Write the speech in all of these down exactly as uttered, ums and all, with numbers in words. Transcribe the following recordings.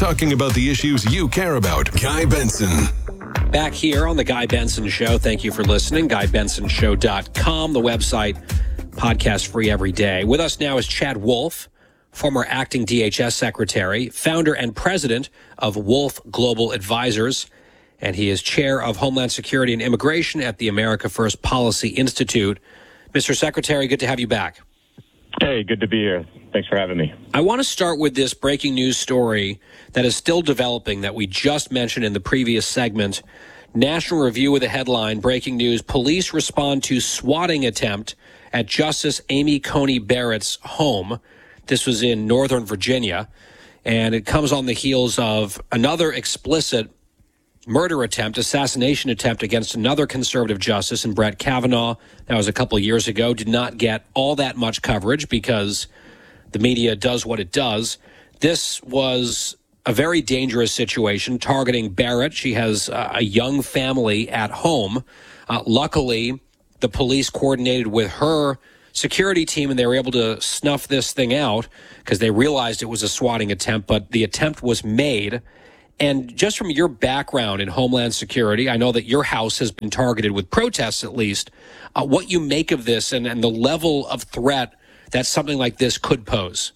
talking about the issues you care about. Guy Benson. Back here on the Guy Benson Show. Thank you for listening. guy benson show dot com, the website, podcast free every day. With us now is Chad Wolf, former acting D H S secretary, founder and president of Wolf Global Advisors, and he is chair of Homeland Security and Immigration at the America First Policy Institute. Mister Secretary, good to have you back. Hey, good to be here. Thanks for having me. I want to start with this breaking news story that is still developing that we just mentioned in the previous segment. National Review with a headline, breaking news, police respond to swatting attempt at Justice Amy Coney Barrett's home. This was in Northern Virginia, and it comes on the heels of another explicit murder attempt, assassination attempt against another conservative justice in Brett Kavanaugh. That was a couple of years ago. Did not get all that much coverage because the media does what it does. This was a very dangerous situation targeting Barrett. She has uh, a young family at home. Uh, luckily, the police coordinated with her security team and they were able to snuff this thing out because they realized it was a swatting attempt, but the attempt was made. And just from your background in Homeland Security, I know that your house has been targeted with protests at least, uh, what you make of this and, and the level of threat that something like this could pose.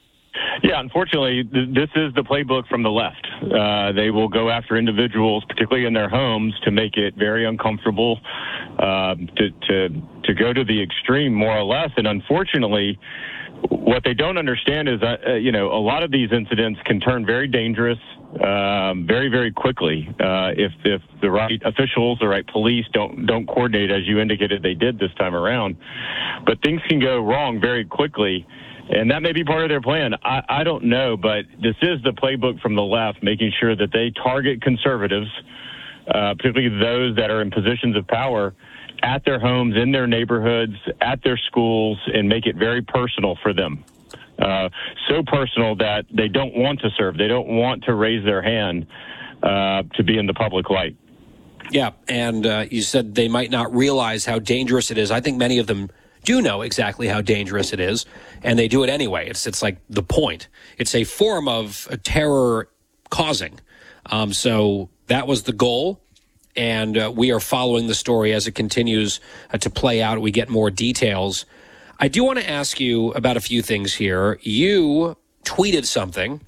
Yeah, unfortunately, th- this is the playbook from the left. Uh, they will go after individuals, particularly in their homes, to make it very uncomfortable, uh, to, to, to go to the extreme, more or less. And unfortunately, what they don't understand is that, uh, you know, a lot of these incidents can turn very dangerous um, very, very quickly uh, if if the right officials, the right police don't don't coordinate, as you indicated they did this time around. But things can go wrong very quickly, and that may be part of their plan. I, I don't know, but this is the playbook from the left, making sure that they target conservatives, uh, particularly those that are in positions of power, at their homes, in their neighborhoods, at their schools, and make it very personal for them. Uh, so personal that they don't want to serve. They don't want to raise their hand uh, to be in the public light. Yeah, and uh, you said they might not realize how dangerous it is. I think many of them do know exactly how dangerous it is, and they do it anyway. It's it's like the point. It's a form of terror causing. Um, so that was the goal. And uh, we are following the story as it continues uh, to play out. We get more details. I do want to ask you about a few things here. You tweeted something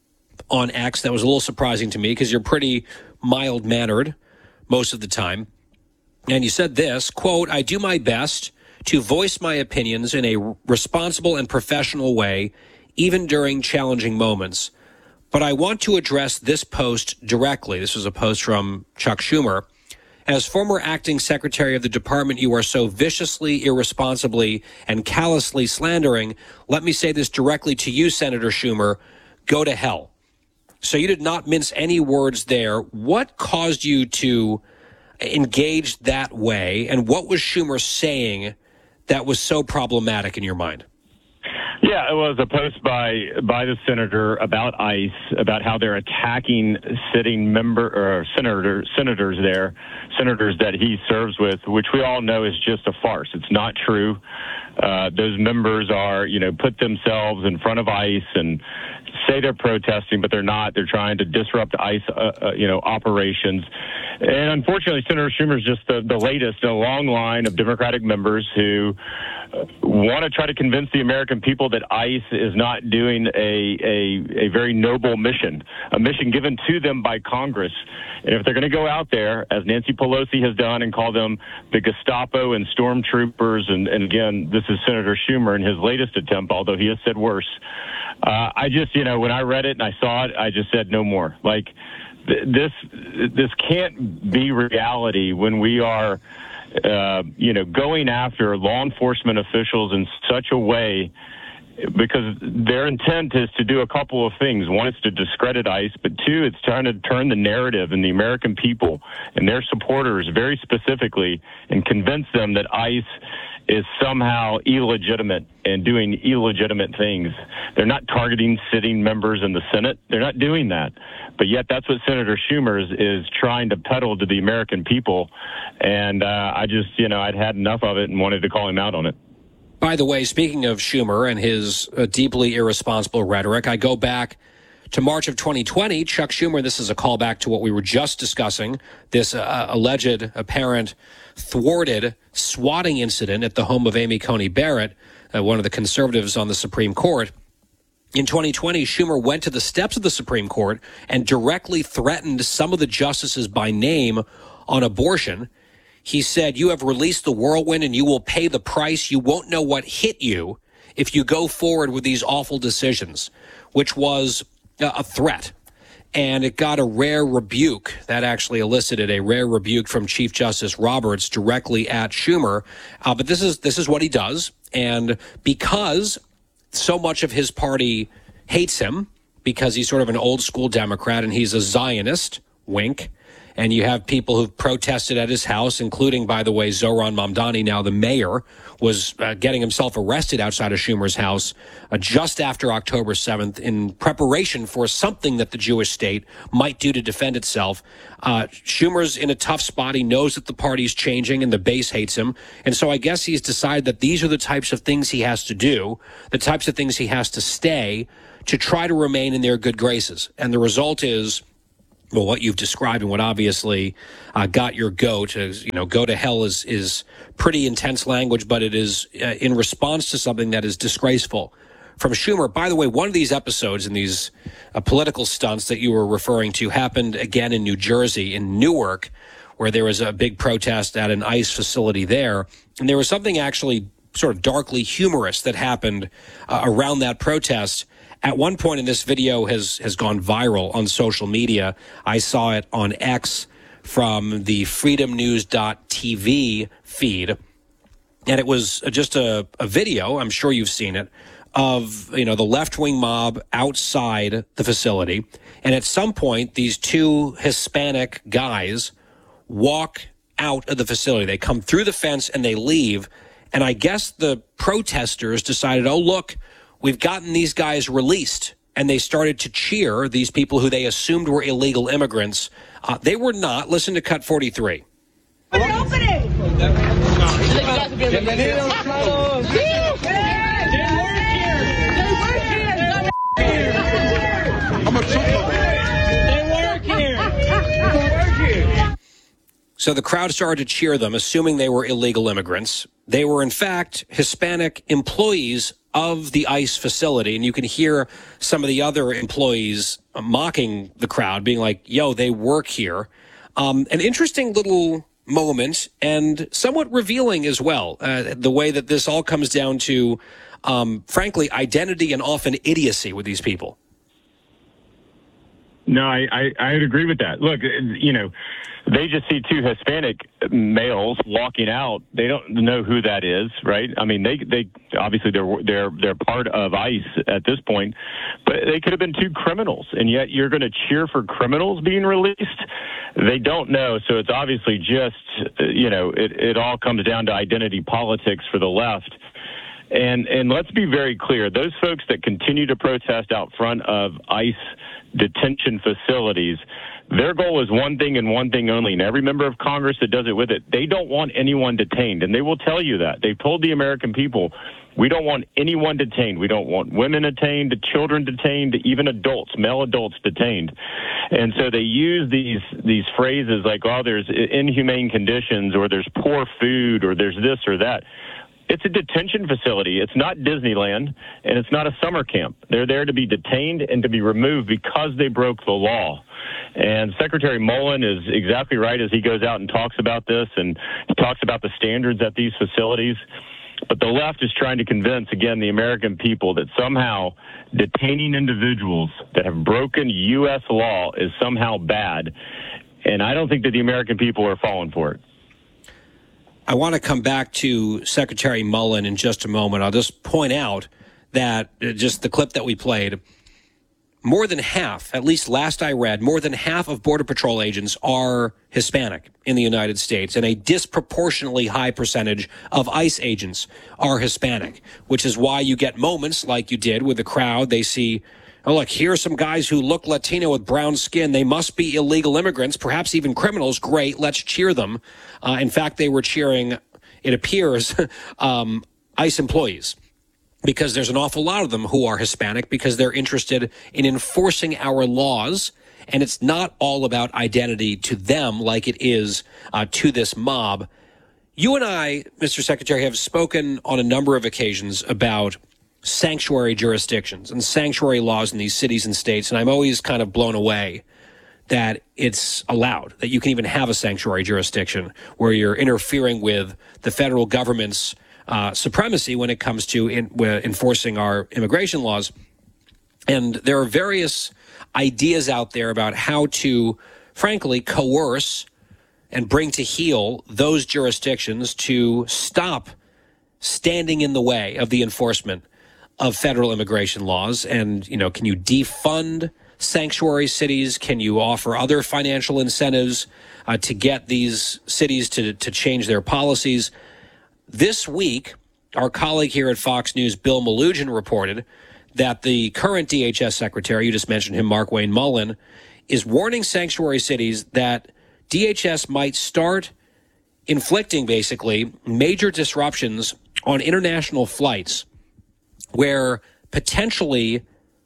on X that was a little surprising to me because you're pretty mild-mannered most of the time. And you said this, quote, "I do my best to voice my opinions in a responsible and professional way, even during challenging moments. But I want to address this post directly." This was a post from Chuck Schumer. "As former acting secretary of the department you are so viciously, irresponsibly, and callously slandering, let me say this directly to you, Senator Schumer, go to hell." So you did not mince any words there. What caused you to engage that way, and what was Schumer saying that was so problematic in your mind? Yeah, it was a post by by the senator about ICE, about how they're attacking sitting member or senator senators there, senators that he serves with, which we all know is just a farce. It's not true. Uh, those members are, you know, put themselves in front of ICE and say they're protesting, but they're not. They're trying to disrupt ICE, uh, uh, you know, operations. And unfortunately, Senator Schumer is just the, the latest in a long line of Democratic members who uh, want to try to convince the American people that ICE is not doing a, a, a very noble mission, a mission given to them by Congress. And if they're going to go out there, as Nancy Pelosi has done, and call them the Gestapo and stormtroopers, and, and again, this is Senator Schumer in his latest attempt, although he has said worse. Uh, I just, you know, when I read it and I saw it, I just said no more. Like, th- this this can't be reality when we are, uh, you know, going after law enforcement officials in such a way, because their intent is to do a couple of things. One is to discredit ICE, but two, it's trying to turn the narrative and the American people and their supporters very specifically and convince them that ICE is somehow illegitimate and doing illegitimate things. They're not targeting sitting members in the Senate. They're not doing that. But yet that's what Senator Schumer is, is trying to peddle to the American people. And uh, I just, you know, I'd had enough of it and wanted to call him out on it. By the way, speaking of Schumer and his uh, deeply irresponsible rhetoric, I go back to March of twenty twenty, Chuck Schumer, this is a callback to what we were just discussing, this uh, alleged, apparent, thwarted swatting incident at the home of Amy Coney Barrett, uh, one of the conservatives on the Supreme Court. In twenty twenty, Schumer went to the steps of the Supreme Court and directly threatened some of the justices by name on abortion. He said, "You have released the whirlwind and you will pay the price. You won't know what hit you if you go forward with these awful decisions," which was a threat. And it got a rare rebuke. That actually elicited a rare rebuke from Chief Justice Roberts directly at Schumer. Uh, but this is this is what he does. And because so much of his party hates him, because he's sort of an old school Democrat and he's a Zionist, wink, and you have people who've protested at his house, including, by the way, Zohran Mamdani, now the mayor, was uh, getting himself arrested outside of Schumer's house uh, just after October seventh in preparation for something that the Jewish state might do to defend itself. Uh, Schumer's in a tough spot. He knows that the party's changing and the base hates him. And so I guess he's decided that these are the types of things he has to do, the types of things he has to stay to try to remain in their good graces. And the result is, well, what you've described and what obviously uh, got your goat, is, you know, go to hell is, is pretty intense language, but it is uh, in response to something that is disgraceful from Schumer. By the way, one of these episodes in these uh, political stunts that you were referring to happened again in New Jersey, in Newark, where there was a big protest at an ICE facility there. And there was something actually sort of darkly humorous that happened uh, around that protest. At one point in this video has, has gone viral on social media. I saw it on X from the freedom news dot t v feed. And it was just a, a video, I'm sure you've seen it, of, you know, the left-wing mob outside the facility. And at some point, these two Hispanic guys walk out of the facility. They come through the fence and they leave. And I guess the protesters decided, oh, look, we've gotten these guys released, and they started to cheer these people who they assumed were illegal immigrants. Uh, they were not. Listen to Cut forty-three. So the crowd started to cheer them, assuming they were illegal immigrants. They were, in fact, Hispanic employees of the ICE facility. And you can hear some of the other employees mocking the crowd, being like, yo, they work here. Um, an interesting little moment and somewhat revealing as well, uh, the way that this all comes down to, um, frankly, identity and often idiocy with these people. No, I, I, I'd agree with that. Look, you know, they just see two Hispanic males walking out. They don't know who that is, right? I mean, they they obviously they're they're they're part of ICE at this point, but they could have been two criminals, and yet you're going to cheer for criminals being released? They don't know, so it's obviously just, you know, it, it all comes down to identity politics for the left. And and let's be very clear, those folks that continue to protest out front of ICE detention facilities, their goal is one thing and one thing only, and every member of Congress that does it with it, they don't want anyone detained, and they will tell you that. They've told the American people, we don't want anyone detained. We don't want women detained, children detained, even adults, male adults detained. And so they use these these phrases like, oh, there's inhumane conditions, or there's poor food, or there's this or that. It's a detention facility. It's not Disneyland, and it's not a summer camp. They're there to be detained and to be removed because they broke the law. And Secretary Mullen is exactly right as he goes out and talks about this, and he talks about the standards at these facilities. But the left is trying to convince, again, the American people that somehow detaining individuals that have broken U S law is somehow bad. And I don't think that the American people are falling for it. I want to come back to Secretary Mullen in just a moment. I'll just point out that uh, just the clip that we played, more than half, at least last I read, more than half of Border Patrol agents are Hispanic in the United States, and a disproportionately high percentage of ICE agents are Hispanic, which is why you get moments like you did with the crowd. They see, oh, look, here are some guys who look Latino with brown skin. They must be illegal immigrants, perhaps even criminals. Great, let's cheer them. Uh, in fact, they were cheering, it appears, um, ICE employees. because there's an awful lot of them who are Hispanic because they're interested in enforcing our laws. And it's not all about identity to them like it is uh, to this mob. You and I, Mister Secretary, have spoken on a number of occasions about sanctuary jurisdictions and sanctuary laws in these cities and states. And I'm always kind of blown away that it's allowed, that you can even have a sanctuary jurisdiction where you're interfering with the federal government's uh, supremacy when it comes to in, uh, enforcing our immigration laws. And there are various ideas out there about how to, frankly, coerce and bring to heel those jurisdictions to stop standing in the way of the enforcement of federal immigration laws. And, you know, can you defund sanctuary cities? Can you offer other financial incentives uh, to get these cities to, to change their policies? This week, our colleague here at Fox News, Bill Melugin, reported that the current D H S secretary, you just mentioned him, Markwayne Mullin, is warning sanctuary cities that D H S might start inflicting, basically, major disruptions on international flights where potentially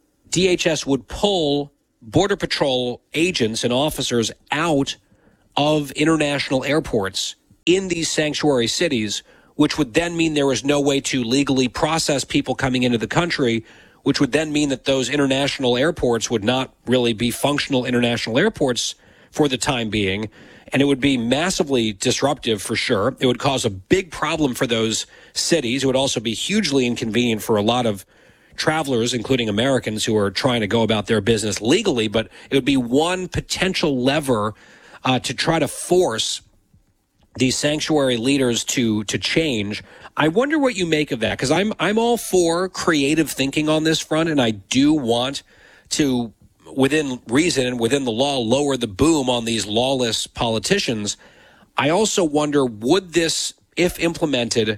D H S would pull Border Patrol agents and officers out of international airports in these sanctuary cities, which would then mean there was no way to legally process people coming into the country, which would then mean that those international airports would not really be functional international airports for the time being. And it would be massively disruptive for sure. It would cause a big problem for those cities. It would also be hugely inconvenient for a lot of travelers, including Americans who are trying to go about their business legally. But it would be one potential lever uh, to try to force these sanctuary leaders to to change. I wonder what you make of that, because I'm I'm all for creative thinking on this front, and I do want to, within reason and within the law, lower the boom on these lawless politicians. I also wonder, would this, if implemented,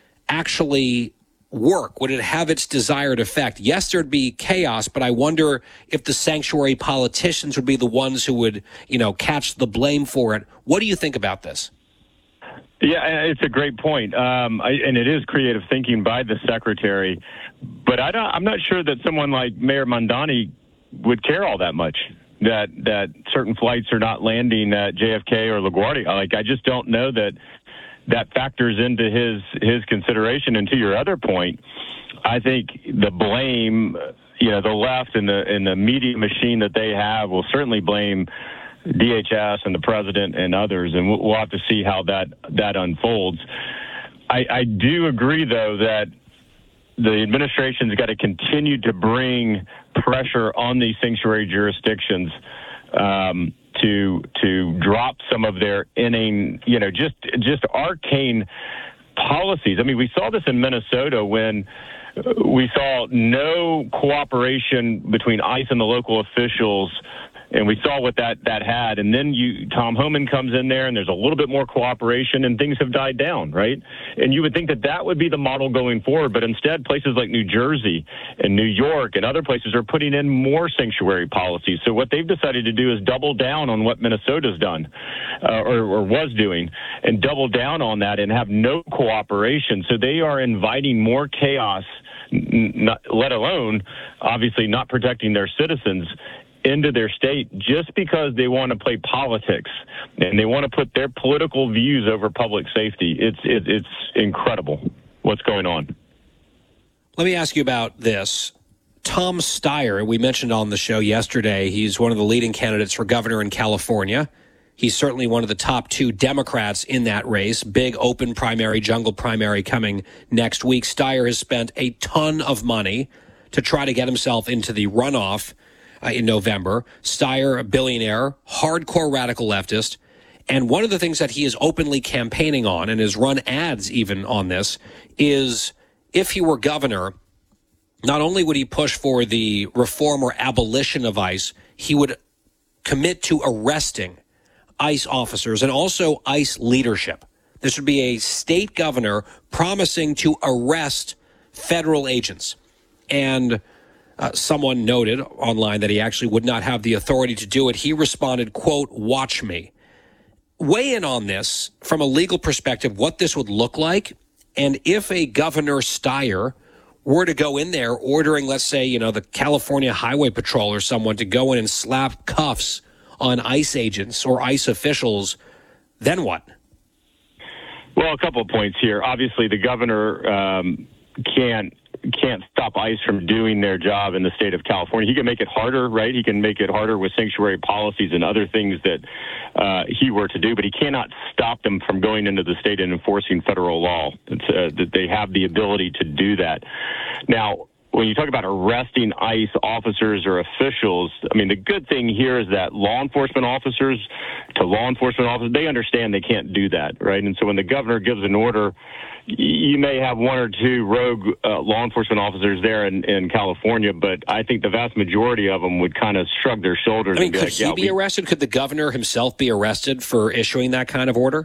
actually work? Would it have its desired effect? Yes, there'd be chaos, but I wonder if the sanctuary politicians would be the ones who would, you know, catch the blame for it. What do you think about this? Yeah, it's a great point, um, I, and it is creative thinking by the secretary. But I don't, I'm not sure that someone like Mayor Mamdani would care all that much that that certain flights are not landing at J F K or LaGuardia. Like, I just don't know that that factors into his his consideration. And to your other point, I think the blame, you know, the left and the and the media machine that they have will certainly blame D H S and the president and others, and we'll have to see how that that unfolds. I, I do agree, though, that the administration's got to continue to bring pressure on these sanctuary jurisdictions um, to to drop some of their inane, you know, just just arcane policies. I mean, we saw this in Minnesota when we saw no cooperation between ICE and the local officials. And we saw what that, that had. And then you, Tom Homan comes in there, and there's a little bit more cooperation, and things have died down, right? And you would think that that would be the model going forward. But instead, places like New Jersey and New York and other places are putting in more sanctuary policies. So what they've decided to do is double down on what Minnesota's done uh, or, or was doing, and double down on that and have no cooperation. So they are inviting more chaos, not, let alone, obviously, not protecting their citizens into their state just because they want to play politics and they want to put their political views over public safety. It's it, it's incredible what's going on. Let me ask you about this. Tom Steyer, we mentioned on the show yesterday, he's one of the leading candidates for governor in California. He's certainly one of the top two Democrats in that race. Big open primary, jungle primary coming next week. Steyer has spent a ton of money to try to get himself into the runoff Uh, in November. Steyer, a billionaire, hardcore radical leftist. And one of the things that he is openly campaigning on, and has run ads even on this, is if he were governor, not only would he push for the reform or abolition of ICE, he would commit to arresting ICE officers and also ICE leadership. This would be a state governor promising to arrest federal agents. And Uh, someone noted online that he actually would not have the authority to do it. He responded, quote, "Watch me." Weigh in on this from a legal perspective, what this would look like, and if a Governor Steyer were to go in there ordering, let's say, you know, the California Highway Patrol or someone to go in and slap cuffs on ICE agents or ICE officials, then what? Well, a couple of points here. Obviously, the governor um, can't can't stop ICE from doing their job in the state of California. He can make it harder, right? He can make it harder with sanctuary policies and other things that uh, he were to do, but he cannot stop them from going into the state and enforcing federal law. It's, uh, that they have the ability to do that. Now, when you talk about arresting ICE officers or officials, I mean, the good thing here is that law enforcement officers to law enforcement officers, they understand they can't do that, right? And so when the governor gives an order, you may have one or two rogue uh, law enforcement officers there in, in California, but I think the vast majority of them would kind of shrug their shoulders. I mean, and be could like, he yeah, be we- arrested? Could the governor himself be arrested for issuing that kind of order?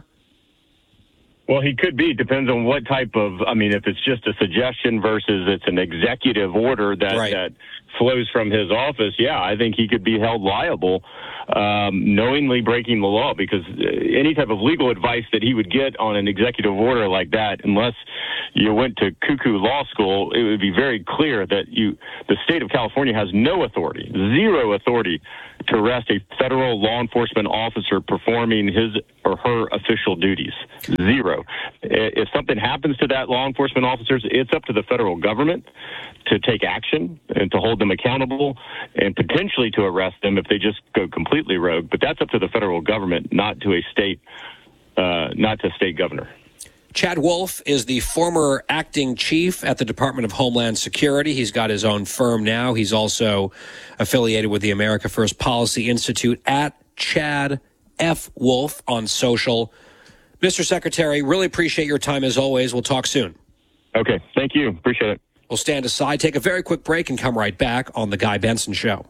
Well, he could be. Depends on what type of, I mean, if it's just a suggestion versus it's an executive order that, Right. that flows from his office, yeah, I think he could be held liable, um, knowingly breaking the law, because any type of legal advice that he would get on an executive order like that, unless you went to cuckoo law school, it would be very clear that you, the state of California has no authority, zero authority to arrest a federal law enforcement officer performing his or her official duties. Zero. If something happens to that law enforcement officers, it's up to the federal government to take action and to hold them accountable and potentially to arrest them if they just go completely rogue. But that's up to the federal government, not to a state, uh, not to a state governor. Chad Wolf is the former acting chief at the Department of Homeland Security. He's got his own firm now. He's also affiliated with the America First Policy Institute, at Chad F. Wolf on social. Mister Secretary, really appreciate your time as always. We'll talk soon. Okay. Thank you. Appreciate it. We'll stand aside, take a very quick break, and come right back on The Guy Benson Show.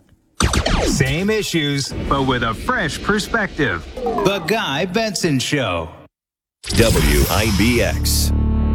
Same issues, but with a fresh perspective. The Guy Benson Show. W I B X.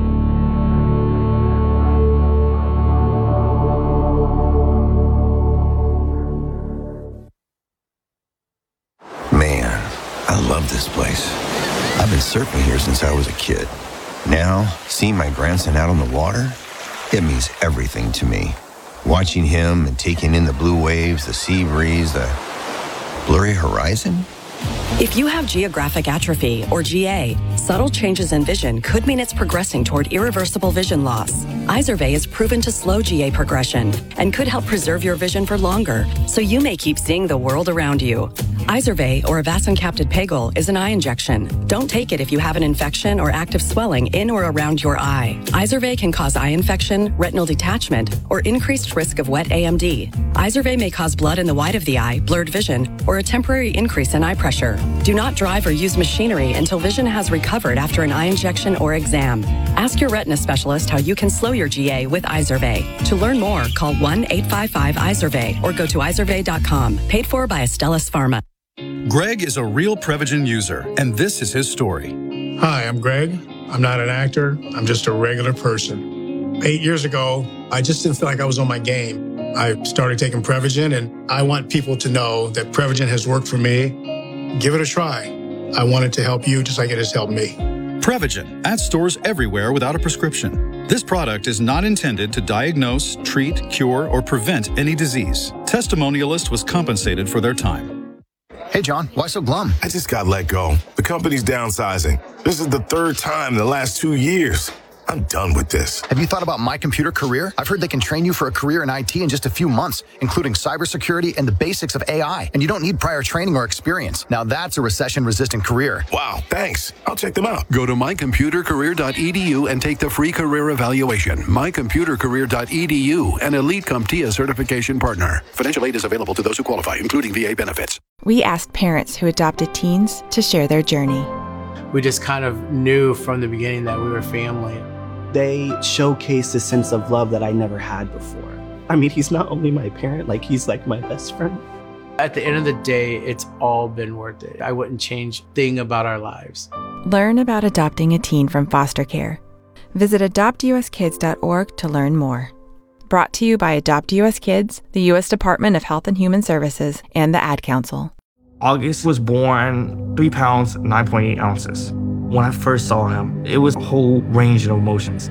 Man, I love this place. I've been surfing here since I was a kid. Now, seeing my grandson out on the water, it means everything to me. Watching him and taking in the blue waves, the sea breeze, the blurry horizon. If you have geographic atrophy, or G A, subtle changes in vision could mean it's progressing toward irreversible vision loss. Izervay is proven to slow G A progression and could help preserve your vision for longer, so you may keep seeing the world around you. Izervay, or avacincaptad pegol, is an eye injection. Don't take it if you have an infection or active swelling in or around your eye. Izervay can cause eye infection, retinal detachment, or increased risk of wet A M D. Izervay may cause blood in the white of the eye, blurred vision, or a temporary increase in eye pressure. Do not drive or use machinery until vision has recovered after an eye injection or exam. Ask your retina specialist how you can slow your G A with Izervay. To learn more, call one eight five five Izervay or go to izervay dot com. Paid for by Astellas Pharma. Greg is a real Prevagen user, and this is his story. Hi, I'm Greg. I'm not an actor. I'm just a regular person. Eight years ago, I just didn't feel like I was on my game. I started taking Prevagen, and I want people to know that Prevagen has worked for me. Give it a try. I want it to help you just like it has helped me. Prevagen, at stores everywhere without a prescription. This product is not intended to diagnose, treat, cure, or prevent any disease. Testimonialist was compensated for their time. Hey, John, why so glum? I just got let go. The company's downsizing. This is the third time in the last two years. I'm done with this. Have you thought about My Computer Career? I've heard they can train you for a career in I T in just a few months, including cybersecurity and the basics of A I. And you don't need prior training or experience. Now that's a recession-resistant career. Wow, thanks. I'll check them out. Go to my computer career dot e d u and take the free career evaluation. my computer career dot e d u, an elite CompTIA certification partner. Financial aid is available to those who qualify, including V A benefits. We asked parents who adopted teens to share their journey. We just kind of knew from the beginning that we were family. They showcase a sense of love that I never had before. I mean, he's not only my parent, like he's like my best friend. At the end of the day, it's all been worth it. I wouldn't change a thing about our lives. Learn about adopting a teen from foster care. Visit adopt u s kids dot org to learn more. Brought to you by Adopt U S Kids, the U S Department of Health and Human Services, and the Ad Council. August was born three pounds, nine point eight ounces. When I first saw him, it was a whole range of emotions.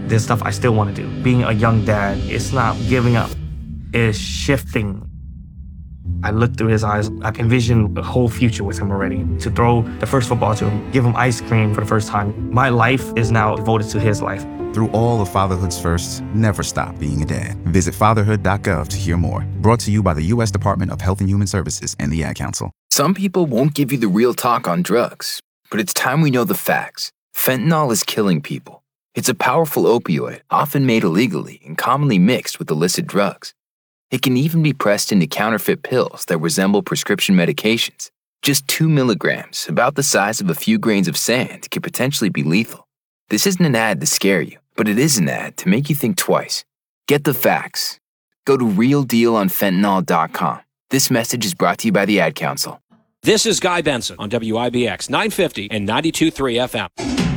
There's stuff I still want to do. Being a young dad, it's not giving up. It's shifting. I look through his eyes. I envision a whole future with him already. To throw the first football to him, give him ice cream for the first time. My life is now devoted to his life. Through all of fatherhood's firsts, never stop being a dad. Visit fatherhood dot gov to hear more. Brought to you by the U S Department of Health and Human Services and the Ad Council. Some people won't give you the real talk on drugs, but it's time we know the facts. Fentanyl is killing people. It's a powerful opioid, often made illegally and commonly mixed with illicit drugs. It can even be pressed into counterfeit pills that resemble prescription medications. Just two milligrams, about the size of a few grains of sand, could potentially be lethal. This isn't an ad to scare you, but it is an ad to make you think twice. Get the facts. Go to real deal on fentanyl dot com. This message is brought to you by the Ad Council. This is Guy Benson on W I B X nine fifty and ninety-two point three F M.